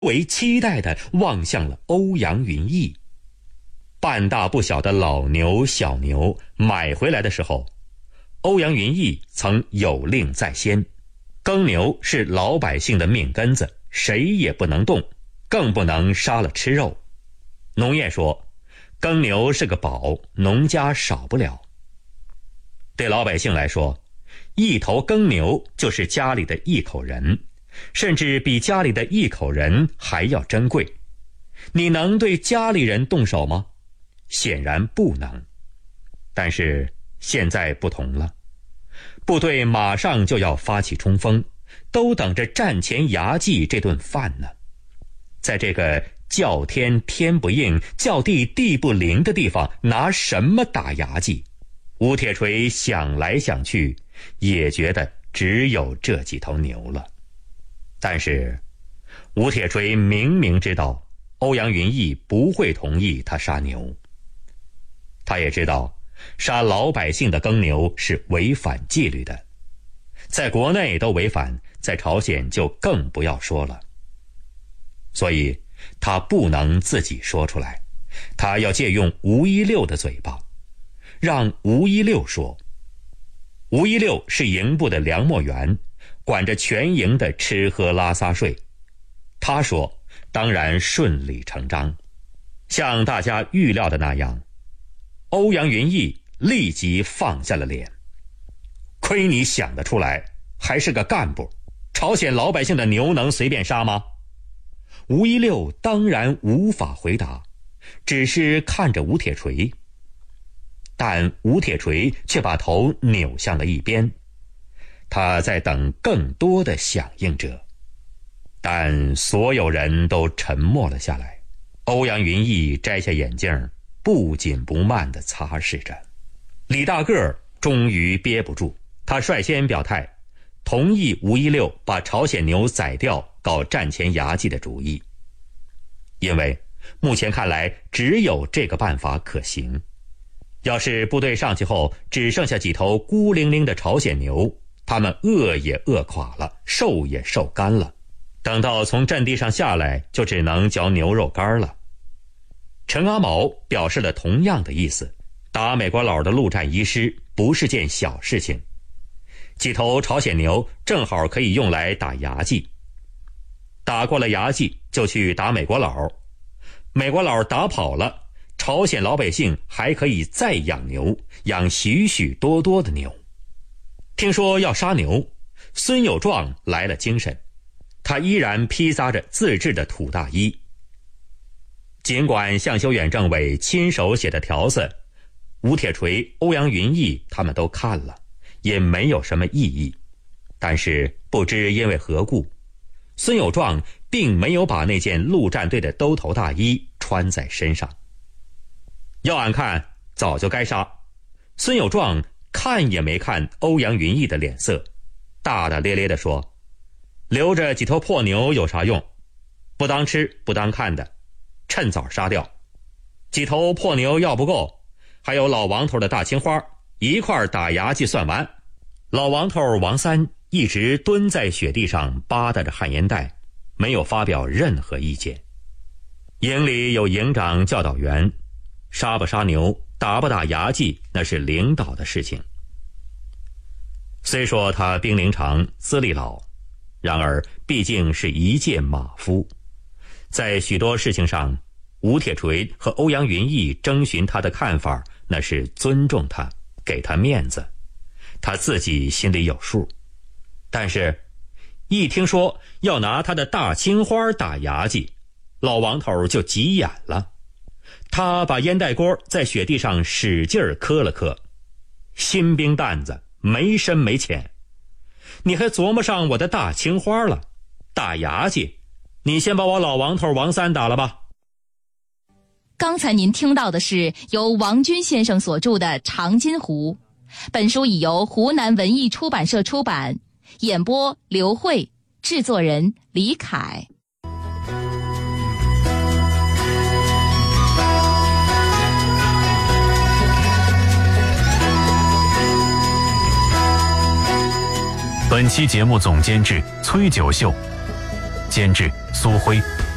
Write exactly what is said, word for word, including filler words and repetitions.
为期待地望向了欧阳云逸。半大不小的老牛小牛买回来的时候，欧阳云逸曾有令在先，耕牛是老百姓的命根子，谁也不能动，更不能杀了吃肉。农谚说，耕牛是个宝，农家少不了。对老百姓来说，一头耕牛就是家里的一口人，甚至比家里的一口人还要珍贵。你能对家里人动手吗？显然不能。但是现在不同了，部队马上就要发起冲锋，都等着战前牙祭这顿饭呢。在这个叫天天不应，叫地地不灵的地方，拿什么打牙祭？吴铁锤想来想去，也觉得只有这几头牛了。但是吴铁锤明明知道欧阳云逸不会同意他杀牛，他也知道杀老百姓的耕牛是违反纪律的，在国内都违反，在朝鲜就更不要说了。所以他不能自己说出来，他要借用吴一六的嘴巴，让吴一六说。吴一六是营部的粮秣员，管着全营的吃喝拉撒睡。他说，当然顺理成章。像大家预料的那样，欧阳云逸立即放下了脸。亏你想得出来，还是个干部，朝鲜老百姓的牛能随便杀吗？吴一六当然无法回答，只是看着吴铁锤。但吴铁锤却把头扭向了一边，他在等更多的响应者。但所有人都沉默了下来。欧阳云逸摘下眼镜，不紧不慢地擦拭着。李大个终于憋不住，他率先表态，同意吴一六把朝鲜牛宰掉搞战前牙祭的主意。因为目前看来只有这个办法可行。要是部队上去后只剩下几头孤零零的朝鲜牛，他们饿也饿垮了，瘦也瘦干了，等到从阵地上下来就只能嚼牛肉干了。陈阿毛表示了同样的意思，打美国佬的陆战一师不是件小事情，几头朝鲜牛正好可以用来打牙祭，打过了牙祭就去打美国佬，美国佬打跑了，朝鲜老百姓还可以再养牛，养许许多多的牛。听说要杀牛，孙有壮来了精神，他依然披撒着自制的土大衣。尽管向修远政委亲手写的条子，吴铁锤、欧阳云逸他们都看了，也没有什么异议，但是不知因为何故，孙有壮并没有把那件陆战队的兜头大衣穿在身上。要俺看，早就该杀。孙有壮看也没看欧阳云逸的脸色，大大咧咧地说，留着几头破牛有啥用？不当吃不当看的，趁早杀掉。几头破牛要不够，还有老王头的大青花，一块打牙祭算完。老王头王三一直蹲在雪地上吧嗒着旱烟袋，没有发表任何意见。营里有营长教导员，杀不杀牛，打不打牙祭，那是领导的事情。虽说他兵龄长，资历老，然而毕竟是一介马夫，在许多事情上，吴铁锤和欧阳云逸征询他的看法，那是尊重他，给他面子，他自己心里有数。但是一听说要拿他的大青花打牙祭，老王头就急眼了。他把烟袋锅在雪地上使劲儿磕了磕，新兵蛋子没深没浅，你还琢磨上我的大青花了？打牙祭，你先把我老王头王三打了吧。 刚才您听到的是由王军先生所著的《长津湖》，本书已由湖南文艺出版社出版，演播刘慧，制作人李凯。 本期节目总监制崔九秀，监制苏辉。